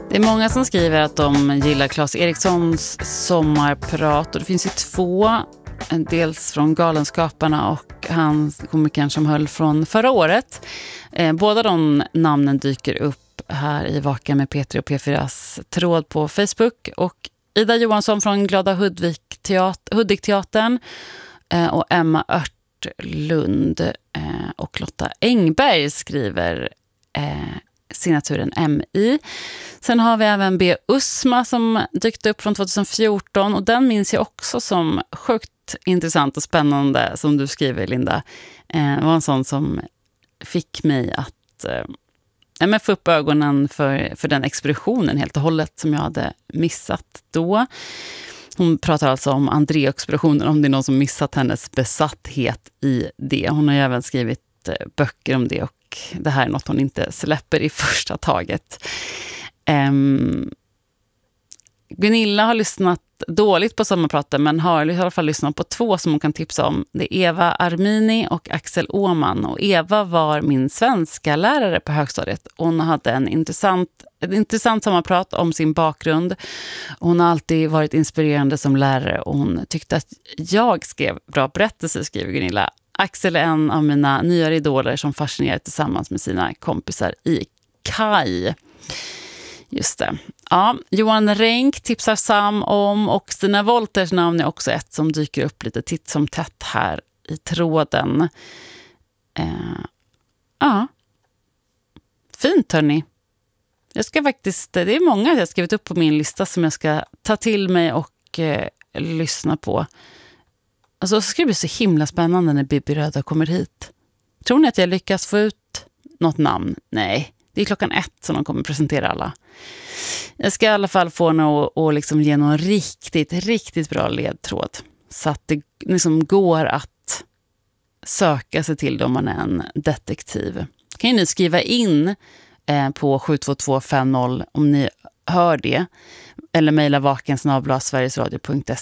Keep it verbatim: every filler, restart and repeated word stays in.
Det är många som skriver att de gillar Claes Erikssons sommarprat, och det finns ju två, dels från Galenskaparna och han komikern som höll från förra året. Båda de namnen dyker upp här i Vaken med Petri och P fyras tråd på Facebook, och Ida Johansson från Glada Hudik-teatern och Emma Örtlund och Lotta Engberg skriver signaturen M I. Sen har vi även B. Usma som dykt upp från tjugohundrafjorton, och den minns jag också som sjukt intressant och spännande, som du skriver, Linda. Det var en sån som fick mig att ja, men få upp ögonen för, för den expeditionen helt och hållet som jag hade missat då. Hon pratar alltså om André-expeditionen, om det är någon som missat hennes besatthet i det. Hon har ju även skrivit böcker om det, och det här är något hon inte släpper i första taget. Um, Gunilla har lyssnat dåligt på sommarpraten, men har i alla fall lyssnat på två som hon kan tipsa om. Det är Eva Armini och Axel Åman. Och Eva var min svenska lärare på högstadiet. Hon hade en intressant, ett intressant sommarprat om sin bakgrund. Hon har alltid varit inspirerande som lärare, och hon tyckte att jag skrev bra berättelser, skriver Gunilla. Axel är en av mina nya idoler som fascinerar tillsammans med sina kompisar i Kaj. Just det. Ja, Johan Renk tipsar Sam om, och Stina Wolters namn är också ett som dyker upp lite titt som tätt här i tråden. Eh, ja. Fint, hörni. Jag ska faktiskt, det är många jag har skrivit upp på min lista som jag ska ta till mig och eh, lyssna på. Alltså, så ska det bli så himla spännande när Bibi Röda kommer hit. Tror ni att jag lyckas få ut något namn? Nej, det är klockan ett som de kommer presentera alla. Jag ska i alla fall få något och liksom ge någon riktigt, riktigt bra ledtråd. Så att det liksom går att söka sig till om man är en detektiv. Kan ni skriva in eh, på sju två två fem noll om ni hör det. Eller mejla vakensnabla sverigesradio punkt se.